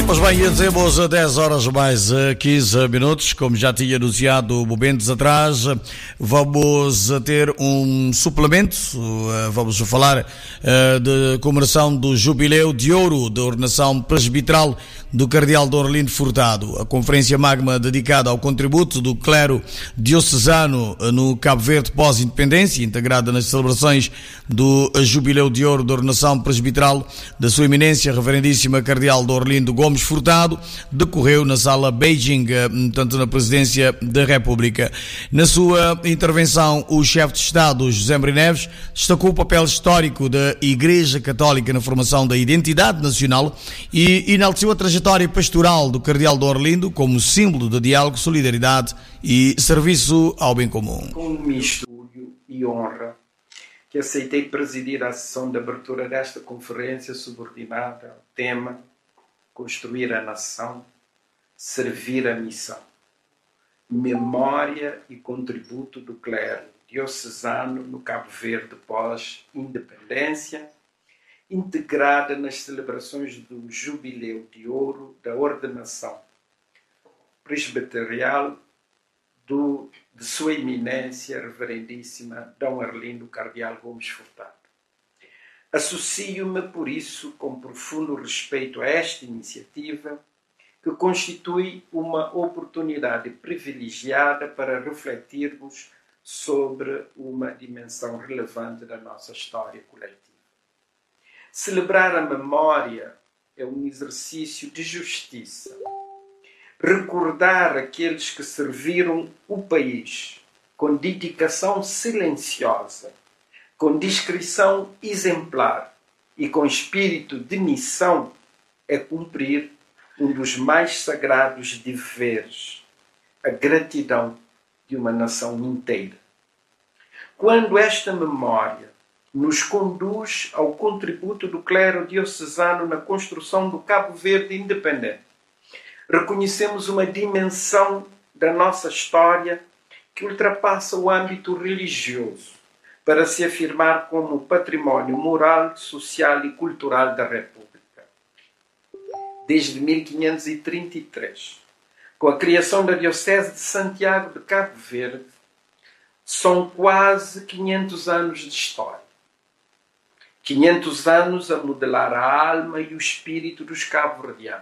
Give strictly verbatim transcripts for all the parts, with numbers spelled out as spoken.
Pois bem, ia dizemos a dez horas mais quinze minutos, como já tinha anunciado momentos atrás, vamos ter um suplemento, vamos falar de comemoração do Jubileu de Ouro da Ordenação Presbiteral do Cardeal Dom Arlindo Furtado. A conferência magma dedicada ao contributo do clero diocesano no Cabo Verde pós-independência, integrada nas celebrações do Jubileu de Ouro da Ordenação Presbiteral da Sua Eminência Reverendíssima Cardeal Dom Arlindo Gomes Furtado, decorreu na sala Beijing, tanto na Presidência da República. Na sua intervenção, o chefe de Estado, José Maria Neves, destacou o papel histórico da Igreja Católica na formação da identidade nacional e enalteceu a trajetória pastoral do Cardeal Dom Arlindo como símbolo de diálogo, solidariedade e serviço ao bem comum. Com um misto e honra que aceitei presidir a sessão de abertura desta conferência subordinada ao tema Construir a Nação, Servir a Missão. Memória e contributo do clero diocesano no Cabo Verde pós-independência, integrada nas celebrações do Jubileu de Ouro da Ordenação Presbiterial do, de Sua Eminência Reverendíssima Dom Arlindo Cardeal Gomes Furtado. Associo-me, por isso, com profundo respeito a esta iniciativa, que constitui uma oportunidade privilegiada para refletirmos sobre uma dimensão relevante da nossa história coletiva. Celebrar a memória é um exercício de justiça. Recordar aqueles que serviram o país com dedicação silenciosa, com discrição exemplar e com espírito de missão é cumprir um dos mais sagrados deveres, a gratidão de uma nação inteira. Quando esta memória nos conduz ao contributo do clero diocesano na construção do Cabo Verde independente, reconhecemos uma dimensão da nossa história que ultrapassa o âmbito religioso para se afirmar como património moral, social e cultural da República. Desde mil quinhentos e trinta e três, com a criação da Diocese de Santiago de Cabo Verde, são quase quinhentos anos de história. quinhentos anos a modelar a alma e o espírito dos cabo-verdianos.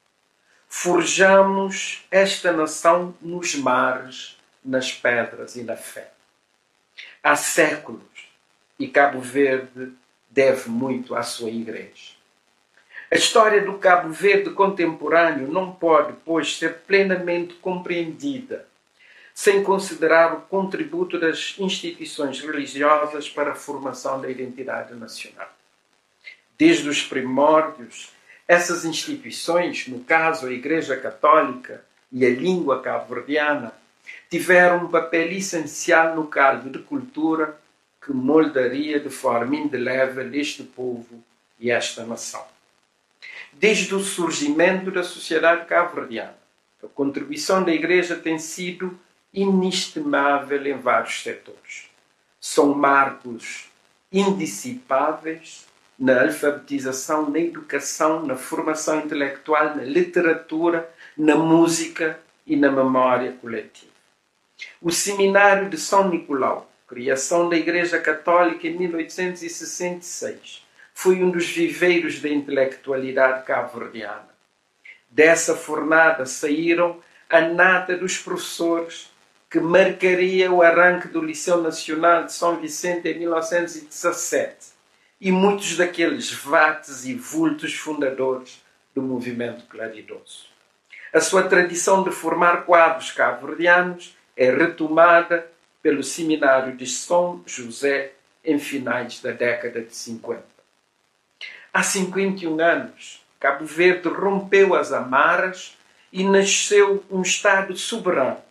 Forjamos esta nação nos mares, nas pedras e na fé. Há séculos, e Cabo Verde deve muito à sua igreja. A história do Cabo Verde contemporâneo não pode, pois, ser plenamente compreendida sem considerar o contributo das instituições religiosas para a formação da identidade nacional. Desde os primórdios, essas instituições, no caso a Igreja Católica e a língua cabo-verdiana, tiveram um papel essencial no caldo de cultura que moldaria de forma indelével este povo e esta nação. Desde o surgimento da sociedade cabo-verdiana, a contribuição da Igreja tem sido inestimável em vários setores. São marcos indissipáveis na alfabetização, na educação, na formação intelectual, na literatura, na música e na memória coletiva. O Seminário de São Nicolau, criação da Igreja Católica em mil oitocentos e sessenta e seis, foi um dos viveiros da intelectualidade cabo-verdiana. Dessa fornada saíram a nata dos professores que marcaria o arranque do Liceu Nacional de São Vicente em mil novecentos e dezassete e muitos daqueles vates e vultos fundadores do movimento claridoso. A sua tradição de formar quadros cabo-verdianos é retomada pelo Seminário de São José em finais da década de cinquenta. Há cinquenta e um anos, Cabo Verde rompeu as amarras e nasceu um Estado soberano,